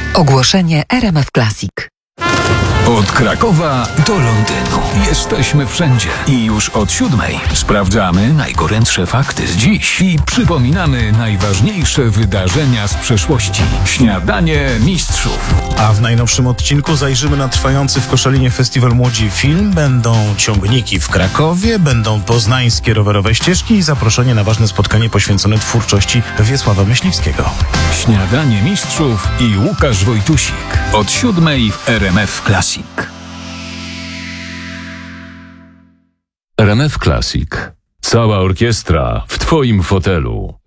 Ogłoszenie RMF Classic. Od Krakowa do Londynu. Jesteśmy wszędzie. I już od 7:00 sprawdzamy najgorętsze fakty z dziś i przypominamy najważniejsze wydarzenia z przeszłości. Śniadanie mistrzów. A w najnowszym odcinku zajrzymy na trwający w Koszalinie Festiwal Młodzi Film. Będą ciągniki w Krakowie, będą poznańskie rowerowe ścieżki i zaproszenie na ważne spotkanie poświęcone twórczości Wiesława Myśliwskiego. Śniadanie mistrzów i Łukasz Wojtusik. Od 7:00 w RMF Classic. RMF Classic. Cała orkiestra w Twoim fotelu.